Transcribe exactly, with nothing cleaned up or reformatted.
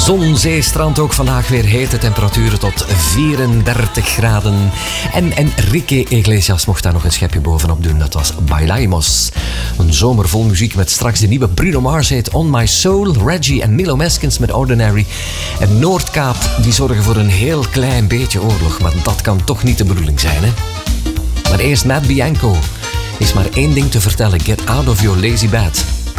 Zon, zee, strand, ook vandaag weer hete temperaturen tot vierendertig graden. En Enrique Iglesias mocht daar nog een schepje bovenop doen. Dat was Bailamos. Een zomer vol muziek met straks de nieuwe Bruno Mars heet On My Soul. Reggie en Milo Meskins met Ordinary. En Noordkaap, die zorgen voor een heel klein beetje oorlog. Maar dat kan toch niet de bedoeling zijn, hè? Maar eerst Matt Bianco. Is maar één ding te vertellen. Get out of your lazy bed.